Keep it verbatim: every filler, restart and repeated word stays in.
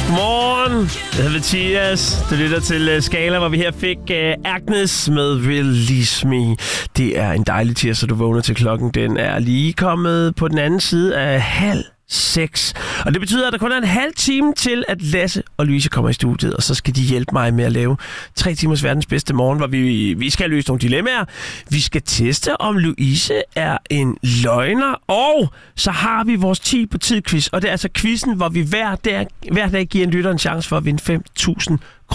Godmorgen. Jeg hedder Mathias. Du lytter til uh, Skala, hvor vi her fik uh, Agnes med Release Me. Det er en dejlig tirsdag, du vågner til klokken. Den er lige kommet på den anden side af halv seks. Og det betyder, at der kun er en halv time til, at Lasse og Louise kommer i studiet, og så skal de hjælpe mig med at lave tre timers verdens bedste morgen, hvor vi, vi skal løse nogle dilemmaer. Vi skal teste, om Louise er en løgner, og så har vi vores ti på tid quiz, og det er altså quizzen, hvor vi hver dag, hver dag giver en lytter en chance for at vinde fem tusind